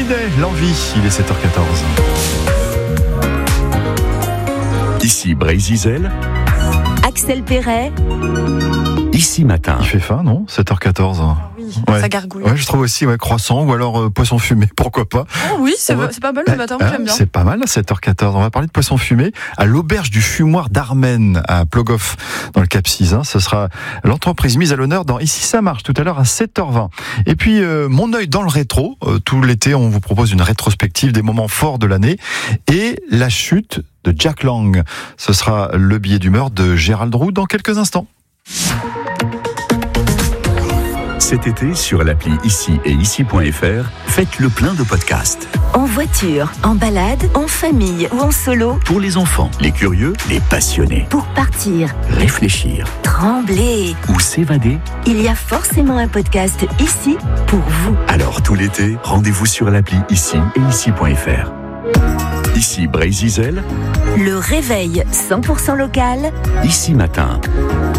Hallyday, l'envie, il est 7h14. Ici Brésil, Axel Perret. Ici Matin. Il fait faim, non? 7h14. Oui, ça gargouille. Ouais, je trouve aussi croissant ou alors poisson fumé, pourquoi pas. Oh oui, c'est pas mal le matin, moi j'aime bien. C'est pas mal à 7h14. On va parler de poisson fumé à l'auberge du fumoir d'Armen à Plogoff dans le Cap Sizun. Ce sera l'entreprise mise à l'honneur dans Ici ça marche tout à l'heure à 7h20. Et puis mon œil dans le rétro. Tout l'été, on vous propose une rétrospective des moments forts de l'année et la chute de Jack Lang. Ce sera le billet d'humeur de Gérald Roux dans quelques instants. Cet été, sur l'appli Ici et Ici.fr, faites le plein de podcasts. En voiture, en balade, en famille ou en solo. Pour les enfants, les curieux, les passionnés. Pour partir, Réfléchir trembler. ou s'évader. Il y a forcément un podcast ici pour vous. Alors tout l'été, rendez-vous sur l'appli Ici et Ici.fr. Ici Brésil, Le réveil 100% local. Ici Matin.